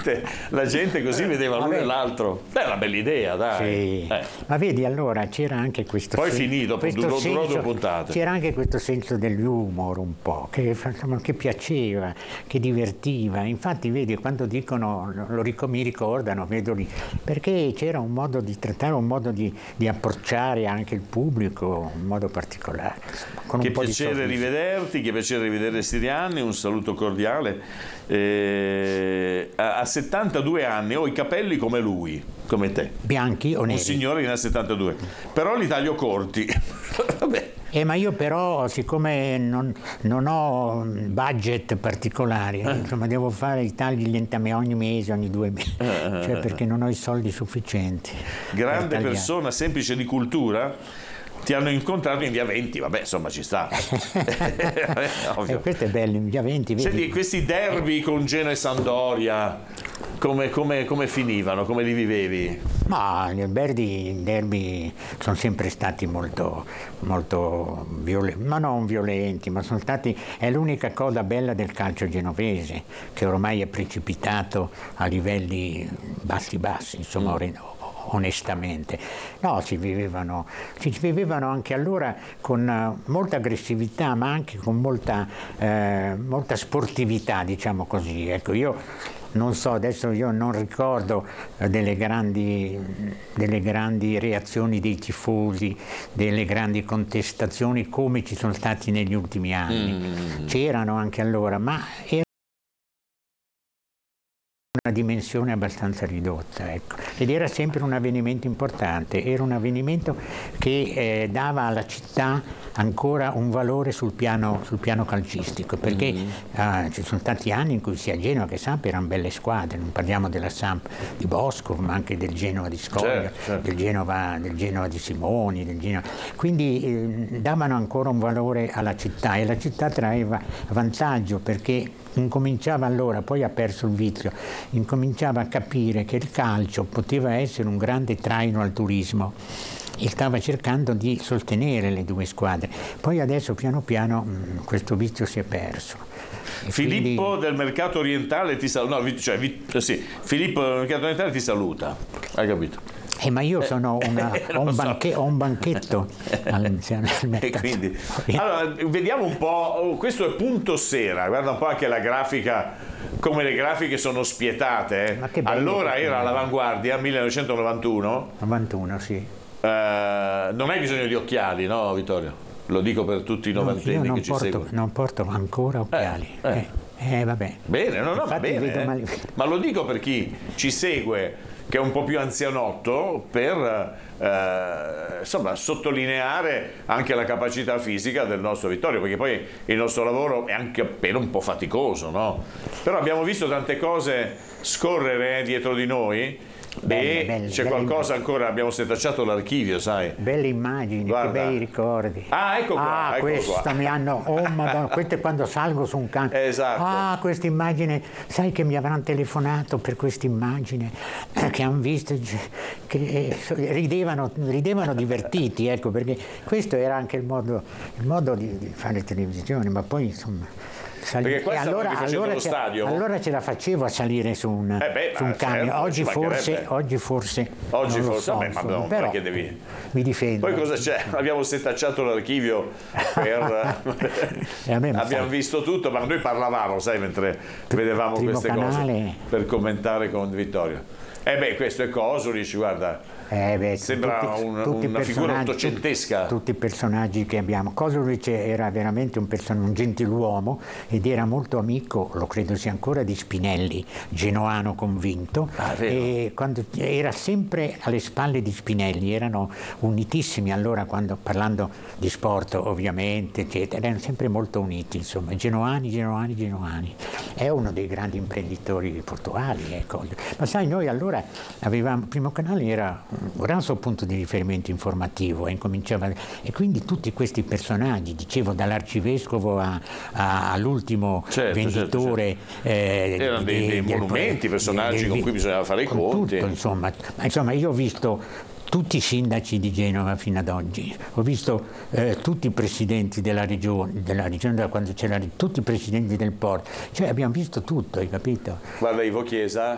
la gente così vedeva l'uno e l'altro. È una bella idea, dai. Sì. Ma vedi, allora c'era anche questo poi finito, durò 2 puntate. C'era anche questo senso dell'humor un po', che piaceva, che divertiva. Infatti vedi, quando dicono, mi ricordano, vedo lì, perché c'era un modo di trattare, un modo di approcciare anche il pubblico, in modo particolare. Con Che un po' piacere rivederti, che piacere rivedere Sirianni, un saluto cordiale. A 72 anni ho i capelli come lui, come te. Bianchi o neri? Un signore che ne ha 72, però li taglio corti. Vabbè. Ma io però, siccome non ho budget particolari, insomma, devo fare i tagli lentamente ogni mese, ogni 2 mesi, cioè perché non ho i soldi sufficienti. Grande persona, semplice di cultura. Ti hanno incontrato in via 20, vabbè, insomma, ci sta. Questo è bello, in via 20. Vedi? Senti, questi derby con Genoa e Sampdoria, come finivano? Come li vivevi? Ma i derby sono sempre stati molto violenti, ma non violenti, ma sono stati, è l'unica cosa bella del calcio genovese, che ormai è precipitato a livelli bassi, insomma, onestamente. No, si vivevano anche allora con molta aggressività, ma anche con molta sportività, diciamo così. Ecco, io non so, adesso io non ricordo delle grandi reazioni dei tifosi, delle grandi contestazioni come ci sono stati negli ultimi anni. C'erano anche allora, ma era una dimensione abbastanza ridotta, ecco. Ed era sempre un avvenimento importante, era un avvenimento che dava alla città ancora un valore sul piano calcistico, perché ci sono stati anni in cui sia Genova che Samp erano belle squadre, non parliamo della Samp di Bosco, ma anche del Genova di Scoglia, certo. del Genova di Simoni, quindi davano ancora un valore alla città, e la città traeva vantaggio, perché incominciava allora, poi ha perso il vizio, incominciava a capire che il calcio poteva essere un grande traino al turismo e stava cercando di sostenere le due squadre. Poi adesso piano piano questo vizio si è perso. Filippo del Mercato Orientale ti saluta, Filippo del Mercato Orientale ti saluta, hai capito? Ma io sono ho un banchetto al quindi, allora, vediamo un po', questo è Punto Sera, guarda un po' anche la grafica, come le grafiche sono spietate. Ma che bello, allora era all'Avanguardia, 1991. 91, sì. Non hai bisogno di occhiali, no, Vittorio? Lo dico per tutti i novantenni che ci seguono. Non porto ancora occhiali. Vabbè. Bene, va bene. Ma lo dico per chi ci segue, che è un po' più anzianotto, per sottolineare anche la capacità fisica del nostro Vittorio, perché poi il nostro lavoro è anche appena un po' faticoso, no? Però abbiamo visto tante cose scorrere dietro di noi. Belle, c'è qualcosa ancora, abbiamo setacciato l'archivio, sai. Belle immagini, guarda. Che bei ricordi. Ecco qua. Questa mi hanno, Madonna, questo è quando salgo su un cane. Esatto. Questa immagine, sai che mi avranno telefonato per questa immagine, che hanno visto, che ridevano divertiti, ecco, perché questo era anche il modo di fare televisione, ma poi insomma. Perché allora ce la facevo a salire su un camion. Certo, oggi forse non lo so, ma no, però perché devi... mi difendo. Poi cosa c'è? Abbiamo setacciato l'archivio abbiamo visto tutto, ma noi parlavamo, sai, mentre vedevamo queste cose per commentare con Vittorio. Questo è Cosulic, guarda. Sembra una figura ottocentesca. Tutti i personaggi che abbiamo. Cosulic era veramente un gentiluomo ed era molto amico, lo credo sia ancora, di Spinelli, genoano convinto, e quando era sempre alle spalle di Spinelli, erano unitissimi allora, parlando di sport ovviamente, eccetera, erano sempre molto uniti, insomma, genoani. È uno dei grandi imprenditori portuali, ecco. Ma sai, noi allora avevamo, Primo Canale era un gran suo punto di riferimento informativo, e quindi tutti questi personaggi, dicevo, dall'arcivescovo all'ultimo venditore, erano dei monumenti, personaggi con cui bisognava fare i conti. Tutto, insomma, io ho visto tutti i sindaci di Genova fino ad oggi, ho visto tutti i presidenti della regione quando c'era tutti i presidenti del porto, cioè abbiamo visto tutto, hai capito? Guarda Ivo Chiesa,